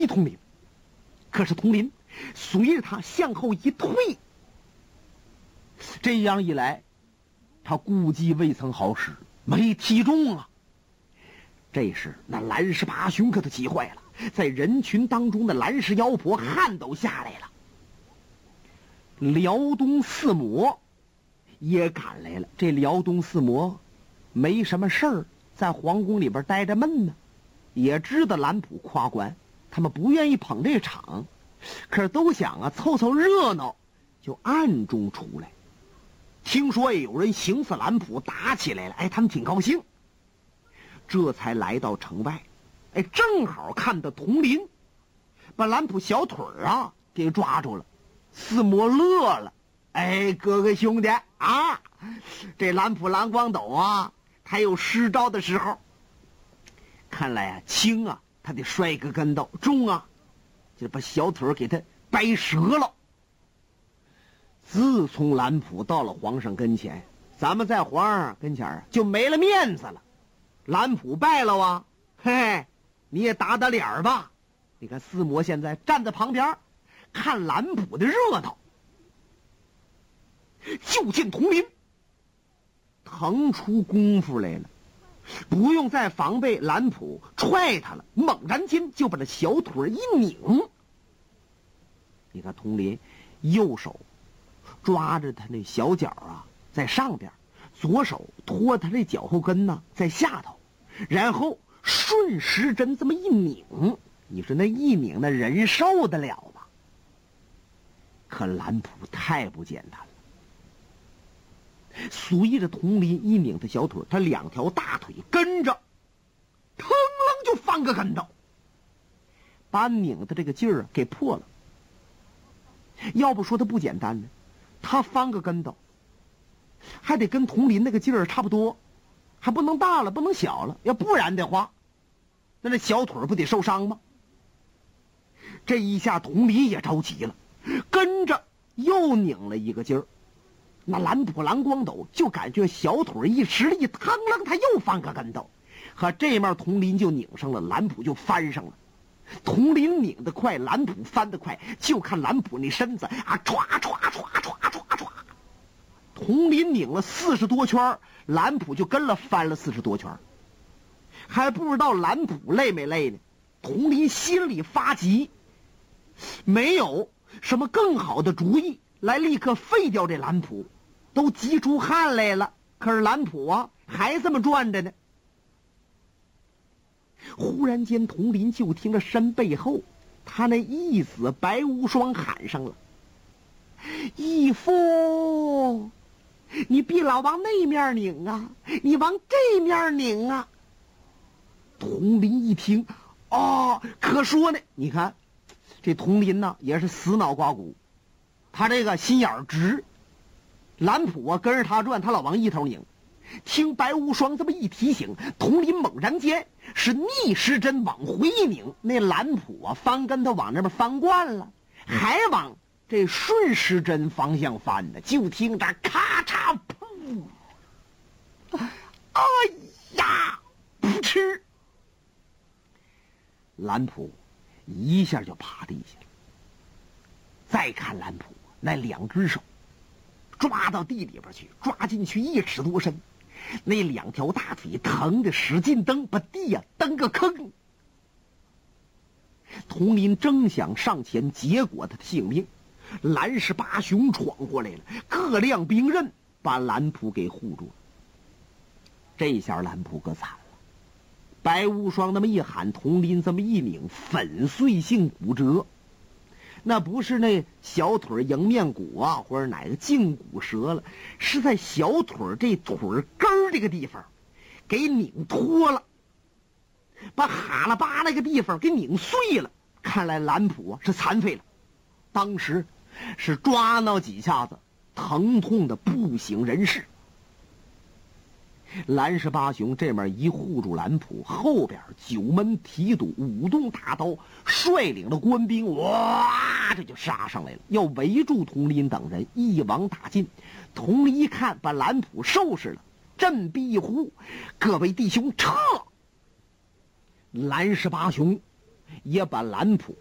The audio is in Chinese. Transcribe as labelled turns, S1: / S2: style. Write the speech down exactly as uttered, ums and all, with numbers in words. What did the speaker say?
S1: 佟林。可是佟林随着他向后一退，这样一来，他估计未曾好使，没踢中啊。这时那蓝氏八雄可都急坏了，在人群当中的蓝氏妖婆颤抖下来了。辽东四魔也赶来了。这辽东四魔没什么事儿，在皇宫里边待着闷呢，也知道蓝普夸官，他们不愿意捧这场，可是都想啊凑凑热闹，就暗中出来。听说有人行刺蓝普，打起来了，哎，他们挺高兴，这才来到城外。哎，正好看到佟林把蓝普小腿儿啊给抓住了。四魔乐了，哎，哥哥兄弟啊，这蓝普蓝光斗啊，他有失招的时候。看来啊，轻啊他得摔个跟头，重啊就把小腿给他掰折了。自从蓝普到了皇上跟前，咱们在皇上跟前啊就没了面子了。蓝普败了啊，嘿嘿，你也打打脸吧。你看四魔现在站在旁边看蓝普的热闹，就见佟林腾出功夫来了，不用再防备蓝普踹他了，猛然间就把这小腿一拧。你看佟林右手抓着他那小脚啊在上边，左手托他这脚后跟呢在下头，然后顺时针这么一拧，你说那一拧那人受得了吗？可蓝普太不简单了，随着佟林一拧的小腿，他两条大腿跟着腾楞就翻个跟头，把拧的这个劲儿给破了。要不说他不简单呢，他翻个跟头还得跟佟林那个劲儿差不多，还不能大了不能小了，要不然的话那那小腿不得受伤吗？这一下佟林也着急了，跟着又拧了一个劲儿，那蓝普蓝光斗就感觉小腿一吃力，腾楞他又翻个跟头，和这面佟林就拧上了，蓝普就翻上了。佟林拧得快，蓝普翻得快，就看蓝普那身子啊唰唰唰唰唰唰，佟林拧了四十多圈，蓝普就跟了翻了四十多圈，还不知道蓝普累没累呢。佟林心里发急，没有什么更好的主意来立刻废掉这蓝普，都急出汗来了，可是蓝普啊还这么转着呢。忽然间佟林就听着身背后他那义子白无双喊上了：义父，你别老往那面拧啊，你往这面拧啊。佟林一听，哦，可说呢，你看这佟林呢也是死脑瓜骨，他这个心眼儿直，蓝普啊跟着他转，他老往一头拧。听白无双这么一提醒，佟林猛然间是逆时针往回一拧，那蓝普啊翻跟头往那边翻惯了，还往这顺时针方向翻呢，就听着咔嚓噗，哎呀，噗嗤，蓝普一下就趴地下了。再看蓝普那两只手抓到地里边去，抓进去一尺多深，那两条大腿疼得使劲蹬，把地呀蹬个坑。佟林正想上前结果他的性命，蓝氏八雄闯过来了，各亮兵刃把蓝普给护住了。这下蓝普可惨了，白无双那么一喊，佟林这么一拧，粉碎性骨折。那不是那小腿迎面骨啊，或者哪个胫骨折了，是在小腿这腿根儿这个地方给拧脱了，把哈喇巴那个地方给拧碎了。看来蓝普啊是残废了，当时是抓挠几下子，疼痛的不省人事。蓝氏八雄这面一护住蓝普，后边九门提督舞动大刀，率领了官兵哇这就杀上来了，要围住佟林等人，一网打尽。佟林一看把蓝普收拾了，振臂一呼：各位弟兄撤！蓝氏八雄也把蓝普